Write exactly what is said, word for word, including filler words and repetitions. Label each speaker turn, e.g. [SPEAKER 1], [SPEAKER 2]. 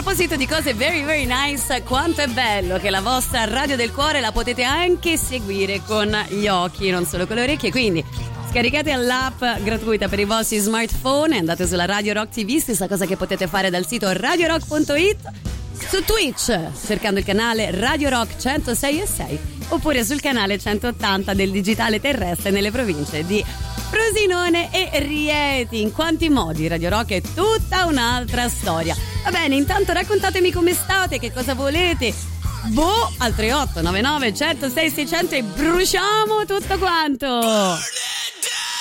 [SPEAKER 1] proposito di cose very very nice, quanto è bello che la vostra radio del cuore la potete anche seguire con gli occhi, non solo con le orecchie, quindi scaricate l'app gratuita per i vostri smartphone e andate sulla Radio Rock T V, stessa cosa che potete fare dal sito radio rock punto it, su Twitch cercando il canale Radio Rock centosei e sei oppure sul canale centottanta del digitale terrestre nelle province di Frosinone e Rieti. In quanti modi Radio Rock è tutta un'altra storia. Va bene, intanto raccontatemi come state, che cosa volete. Boh, al tre otto nove nove uno zero sei sei zero zero e bruciamo tutto quanto.